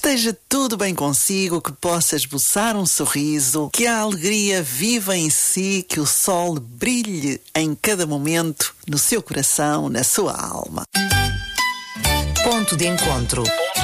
esteja tudo bem consigo, que possa esboçar um sorriso, que a alegria viva em si, que o sol brilhe em cada momento no seu coração, na sua alma. Ponto de encontro.